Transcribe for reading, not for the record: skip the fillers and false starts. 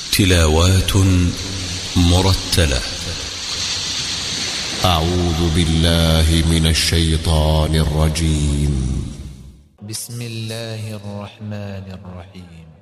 تلاوات مرتلة. أعوذ بالله من الشيطان الرجيم. بسم الله الرحمن الرحيم.